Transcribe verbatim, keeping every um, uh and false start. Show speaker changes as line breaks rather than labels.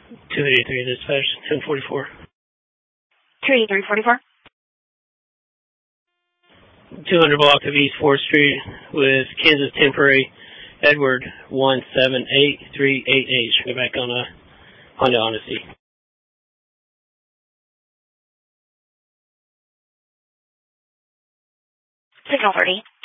two eighty-three dispatch, ten forty-four.
two eighty-three forty-four.
two hundred block of East fourth Street with Kansas Temporary, Edward one seven eight three eight eight. Should go back on a Honda Odyssey.
Signal thirty.